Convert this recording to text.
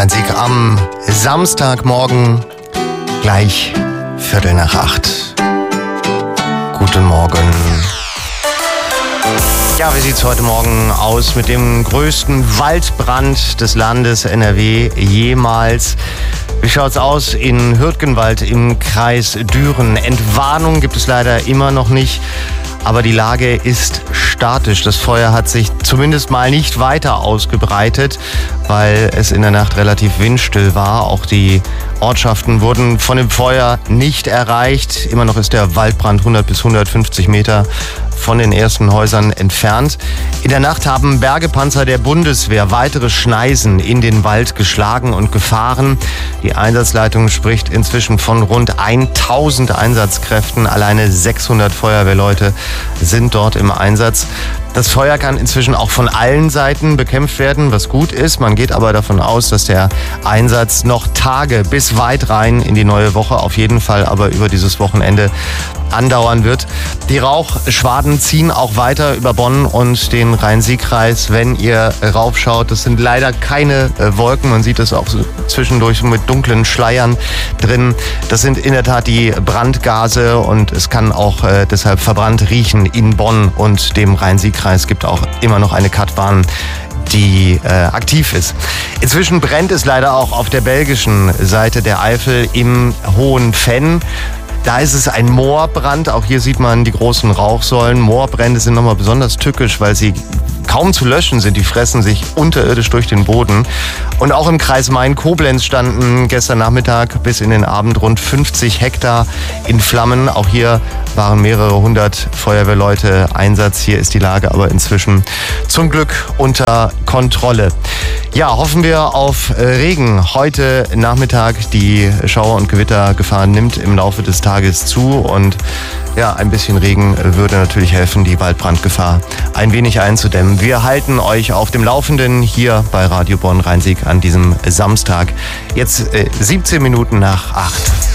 Rhein-Sieg am Samstagmorgen, gleich 7:45. Guten Morgen. Ja, wie sieht es heute Morgen aus mit dem größten Waldbrand des Landes NRW jemals? Wie schaut's aus in Hürtgenwald im Kreis Düren? Entwarnung gibt es leider immer noch nicht, aber die Lage ist statisch. Das Feuer hat sich zumindest mal nicht weiter ausgebreitet, weil es in der Nacht relativ windstill war. Auch die Ortschaften wurden von dem Feuer nicht erreicht. Immer noch ist der Waldbrand 100 bis 150 Meter von den ersten Häusern entfernt. In der Nacht haben Bergepanzer der Bundeswehr weitere Schneisen in den Wald geschlagen und gefahren. Die Einsatzleitung spricht inzwischen von rund 1000 Einsatzkräften. Alleine 600 Feuerwehrleute sind dort im Einsatz. Das Feuer kann inzwischen auch von allen Seiten bekämpft werden, was gut ist. Man geht aber davon aus, dass der Einsatz noch Tage bis weit rein in die neue Woche, auf jeden Fall aber über dieses Wochenende andauern wird. Die Rauchschwaden ziehen auch weiter über Bonn und den Rhein-Sieg-Kreis. Wenn ihr raufschaut, das sind leider keine Wolken. Man sieht es auch so zwischendurch mit dunklen Schleiern drin. Das sind in der Tat die Brandgase und es kann auch deshalb verbrannt riechen in Bonn und dem Rhein-Sieg-Kreis. Es gibt auch immer noch eine Cut-Warn, die aktiv ist. Inzwischen brennt es leider auch auf der belgischen Seite der Eifel im Hohenfenn. Da ist es ein Moorbrand. Auch hier sieht man die großen Rauchsäulen. Moorbrände sind nochmal besonders tückisch, weil sie kaum zu löschen sind. Die fressen sich unterirdisch durch den Boden. Und auch im Kreis Main-Koblenz standen gestern Nachmittag bis in den Abend rund 50 Hektar in Flammen. Auch hier waren mehrere hundert Feuerwehrleute Einsatz. Hier ist die Lage aber inzwischen zum Glück unter Kontrolle. Ja, hoffen wir auf Regen. Heute Nachmittag die Schauer- und Gewittergefahr nimmt im Laufe des Tages zu. Und ja, ein bisschen Regen würde natürlich helfen, die Waldbrandgefahr ein wenig einzudämmen. Wir halten euch auf dem Laufenden hier bei Radio Bonn Rhein-Sieg an diesem Samstag. Jetzt 17 Minuten nach 8.